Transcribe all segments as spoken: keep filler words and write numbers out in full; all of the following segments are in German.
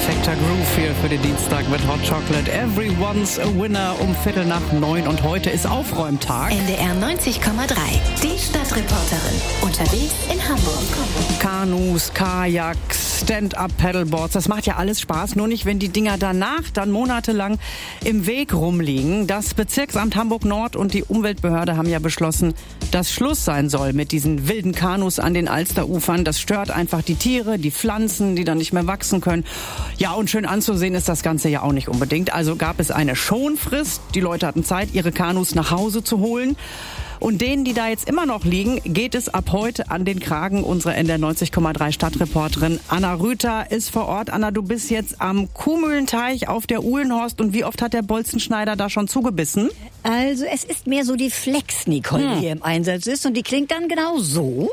Perfekter Groove hier für den Dienstag mit Hot Chocolate. Everyone's a winner um Viertel nach neun und heute ist Aufräumtag. N D R neunzig Komma drei, die Stadtreporterin. Unterwegs in Hamburg. Kanus, Kajaks, Stand-Up-Paddleboards, das macht ja alles Spaß, nur nicht, wenn die Dinger danach dann monatelang im Weg rumliegen. Das Bezirksamt Hamburg-Nord und die Umweltbehörde haben ja beschlossen, dass Schluss sein soll mit diesen wilden Kanus an den Alsterufern. Das stört einfach die Tiere, die Pflanzen, die dann nicht mehr wachsen können. Ja, und schön anzusehen ist das Ganze ja auch nicht unbedingt. Also gab es eine Schonfrist. Die Leute hatten Zeit, ihre Kanus nach Hause zu holen. Und denen, die da jetzt immer noch liegen, geht es ab heute an den Kragen. Unsere N D R neunzig Komma drei Stadtreporterin Anna Rüther ist vor Ort. Anna, du bist jetzt am Kuhmühlenteich auf der Uhlenhorst. Und wie oft hat der Bolzenschneider da schon zugebissen? Also es ist mehr so die Flex, Nicole, die Hm. hier im Einsatz ist. Und die klingt dann genau so.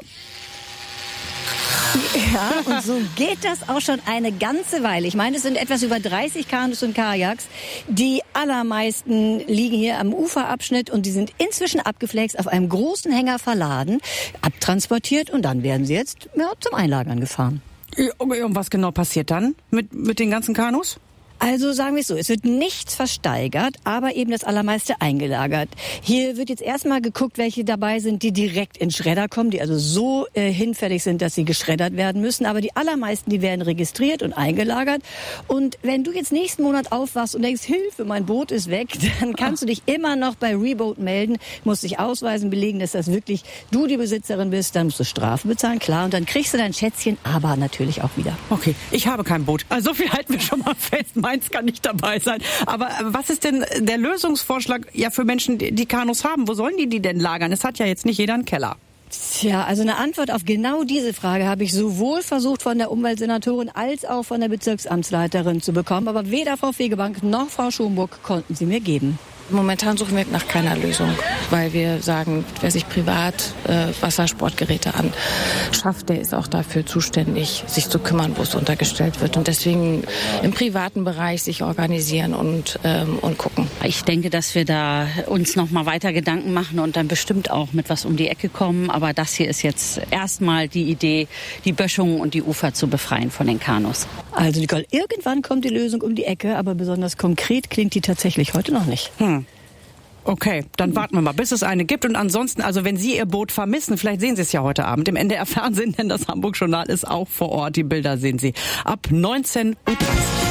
Ja, und so geht das auch schon eine ganze Weile. Ich meine, es sind etwas über dreißig Kanus und Kajaks. Die allermeisten liegen hier am Uferabschnitt und die sind inzwischen abgeflext, auf einem großen Hänger verladen, abtransportiert und dann werden sie jetzt ja, zum Einlagern gefahren. Und was genau passiert dann mit, mit den ganzen Kanus? Also sagen wir es so, es wird nichts versteigert, aber eben das Allermeiste eingelagert. Hier wird jetzt erstmal geguckt, welche dabei sind, die direkt in Schredder kommen, die also so äh, hinfällig sind, dass sie geschreddert werden müssen. Aber die allermeisten, die werden registriert und eingelagert. Und wenn du jetzt nächsten Monat aufwachst und denkst, Hilfe, mein Boot ist weg, dann kannst du dich immer noch bei Reboat melden, musst dich ausweisen, belegen, dass das wirklich du die Besitzerin bist. Dann musst du Strafe bezahlen, klar. Und dann kriegst du dein Schätzchen, aber natürlich auch wieder. Okay, ich habe kein Boot. Also so viel halten wir schon mal fest. Meins kann nicht dabei sein. Aber was ist denn der Lösungsvorschlag ja für Menschen, die, die Kanus haben? Wo sollen die die denn lagern? Es hat ja jetzt nicht jeder einen Keller. Tja, also eine Antwort auf genau diese Frage habe ich sowohl versucht von der Umweltsenatorin als auch von der Bezirksamtsleiterin zu bekommen. Aber weder Frau Fegebank noch Frau Schomburg konnten sie mir geben. Momentan suchen wir nach keiner Lösung, weil wir sagen, wer sich privat äh, Wassersportgeräte anschafft, der ist auch dafür zuständig, sich zu kümmern, wo es untergestellt wird. Und deswegen im privaten Bereich sich organisieren und, ähm, und gucken. Ich denke, dass wir da uns noch mal weiter Gedanken machen und dann bestimmt auch mit was um die Ecke kommen. Aber das hier ist jetzt erstmal die Idee, die Böschungen und die Ufer zu befreien von den Kanus. Also Nicole, irgendwann kommt die Lösung um die Ecke, aber besonders konkret klingt die tatsächlich heute noch nicht. Hm. Okay, dann warten wir mal, bis es eine gibt. Und ansonsten, also wenn Sie Ihr Boot vermissen, vielleicht sehen Sie es ja heute Abend im N D R Fernsehen, denn das Hamburg-Journal ist auch vor Ort. Die Bilder sehen Sie ab neunzehn Uhr dreißig.